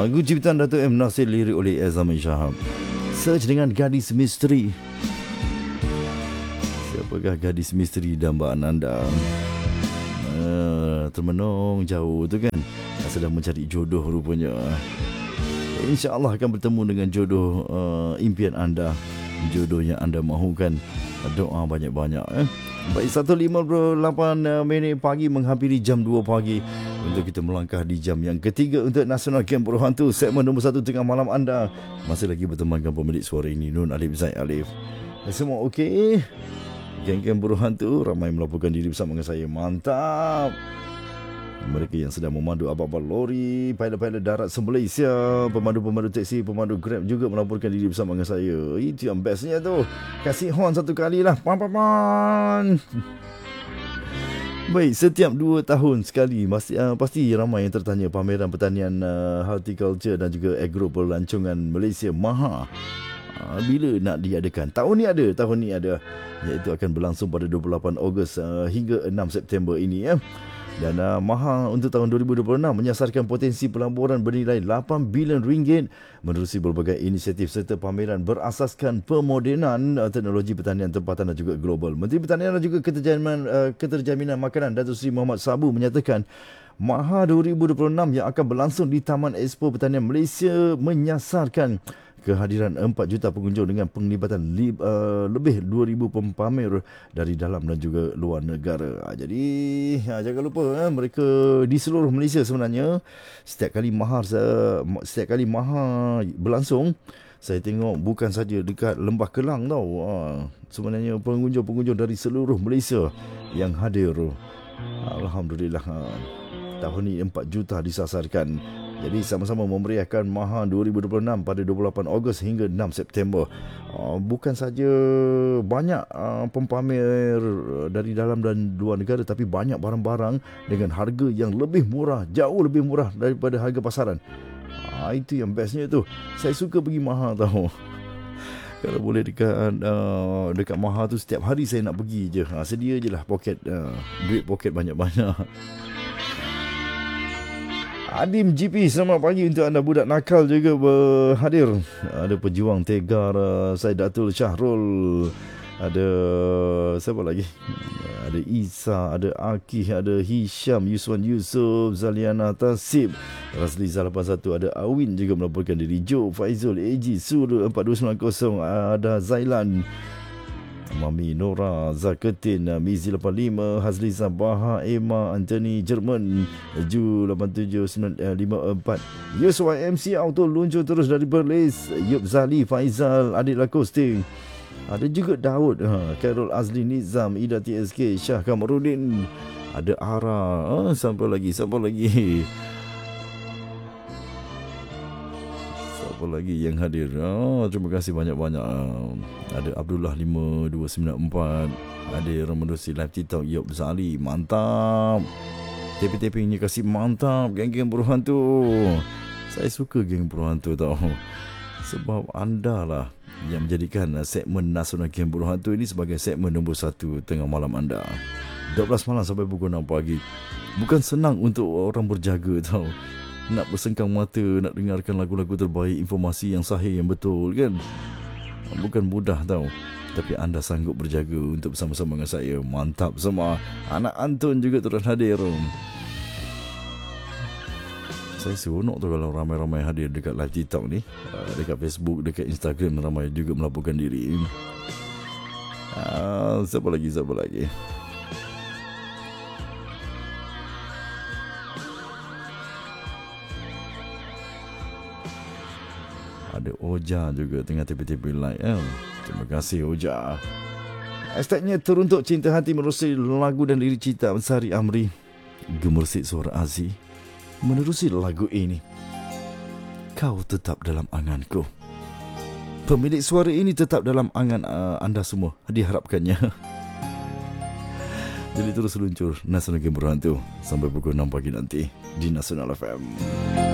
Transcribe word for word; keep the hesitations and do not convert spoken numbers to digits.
Lagu ciptaan Dato' M. Nasir, lirik oleh Azaman Shahab. Search dengan Gadis Misteri. Siapakah gadis misteri dambaan anda? Uh, termenung jauh tu kan, sedang mencari jodoh rupanya. InsyaAllah akan bertemu dengan jodoh uh, impian anda, jodoh yang anda mahukan. Doa banyak-banyak eh. Baik, satu lima puluh lapan minit pagi menghampiri jam dua pagi untuk kita melangkah di jam yang ketiga untuk Nasional Game Buruh Hantu, segmen nombor satu tengah malam anda. Masih lagi bertemankan pemilik suara ini, Nun Alif Zaid Alif. Semua okey? Geng-geng Buruh Hantu ramai melaporkan diri bersama dengan saya. Mantap. Mereka yang sedang memandu abang-abang lori, pilot-pilot darat se-Malaysia, pemandu-pemandu teksi, pemandu Grab juga melaporkan diri bersama dengan saya. Itu yang bestnya tu. Kasih horn satu kali lah. Pan-pan-pan. Baik, setiap dua tahun sekali pasti, uh, pasti ramai yang tertanya pameran pertanian, uh, horticulture dan juga agro pelancongan Malaysia MAHA. Uh, bila nak diadakan? Tahun ni ada, tahun ni ada. Iaitu akan berlangsung pada dua puluh lapan Ogos uh, hingga enam September ini ya. Dan uh, MAHA untuk tahun dua ribu dua puluh enam menyasarkan potensi pelaburan bernilai lapan bilion ringgit menerusi berbagai inisiatif serta pameran berasaskan pemodenan uh, teknologi pertanian tempatan dan juga global. Menteri Pertanian dan juga Keterjaminan, uh, Keterjaminan Makanan Datuk Seri Muhammad Sabu menyatakan MAHA dua ribu dua puluh enam yang akan berlangsung di Taman Expo Pertanian Malaysia menyasarkan kehadiran empat juta pengunjung dengan penglibatan li, uh, lebih dua ribu pempamer dari dalam dan juga luar negara. Ha, jadi ha, jangan lupa eh, mereka di seluruh Malaysia sebenarnya setiap kali MAHA setiap kali MAHA berlangsung, saya tengok bukan saja dekat Lembah Kelang tau. Ha, sebenarnya pengunjung-pengunjung dari seluruh Malaysia yang hadir. Alhamdulillah. Ha, tahun ini empat juta disasarkan. Jadi sama-sama memeriahkan MAHA dua ribu dua puluh enam pada dua puluh lapan Ogos hingga enam September. Uh, bukan saja banyak uh, pempamer dari dalam dan luar negara, tapi banyak barang-barang dengan harga yang lebih murah, jauh lebih murah daripada harga pasaran. Uh, itu yang bestnya tu. Saya suka pergi MAHA tahu. Kalau boleh dekat uh, dekat MAHA tu setiap hari saya nak pergi je. Uh, sedia je lah poket, uh, duit poket banyak-banyak. Adim G P, selamat pagi untuk anda. Budak nakal juga berhadir. Ada pejuang Tegar, Saidatul Syahrul, ada siapa lagi? Ada Isa, ada Akih, ada Hisham, Yuswan Yusof, Zaliana Tasib, Razliza lapan satu, ada Awin juga melaporkan diri. Jo, Faizul, A G, Suru empat dua sembilan kosong, ada Zailan, Mami Nora, Zaketin, Mizi lapan lima, Hazliza Baha, Emma, Anthony, Jerman, Ju lapan tujuh sembilan lima empat, Yuswa M C Auto luncur terus dari Perlis, Yub Zali, Faizal, Adil Lakosting. Ada juga Daud, ha, Carol Azli Nizam, Ida T S K, Syah Kamarudin, ada Ara, ha, siapa lagi, siapa lagi? Apa lagi yang hadir? Oh, terima kasih banyak-banyak. Ada Abdullah lima dua sembilan empat, ada yang menerusi live TikTok Yop Zali, mantap. Tapping-tappingnya kasih mantap. Geng-geng Buruh Hantu, saya suka geng Buruh Hantu tau, sebab anda lah yang menjadikan segmen Nasional Geng Buruh Hantu ini sebagai segmen nombor satu tengah malam anda, dua belas malam sampai pukul enam pagi. Bukan senang untuk orang berjaga tau, nak bersengkang mata, nak dengarkan lagu-lagu terbaik, informasi yang sahih, yang betul kan. Bukan mudah tau, tapi anda sanggup berjaga untuk bersama-sama dengan saya. Mantap semua. Anak Anton juga turut hadir. Saya seronok tu kalau ramai-ramai hadir dekat live TikTok ni, dekat Facebook, dekat Instagram, ramai juga melaporkan diri. Ah, siapa lagi, siapa lagi? Ada Oja juga tengah tepi-tepi live eh. Terima kasih Oja. Hashtagnya teruntuk cinta hati menerusi lagu dan lirik cipta Sari Amri. Gemersik suara Aziz menerusi lagu ini. Kau tetap dalam anganku. Pemilik suara ini tetap dalam angan uh, anda semua, diharapkannya. Jadi terus luncur Nasional Game Buruh Hantu sampai pukul enam pagi nanti di Nasional F M.